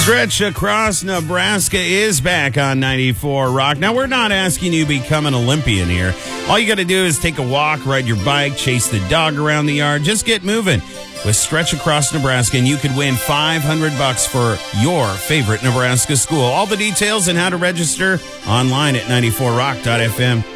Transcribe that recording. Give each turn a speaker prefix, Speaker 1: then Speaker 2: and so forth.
Speaker 1: Stretch Across Nebraska is back on 94 Rock. Now, we're not asking you to become an Olympian here. All you got to do is take a walk, ride your bike, chase the dog around the yard. Just get moving with Stretch Across Nebraska, and you could win $500 for your favorite Nebraska school. All the details and how to register online at 94rock.fm.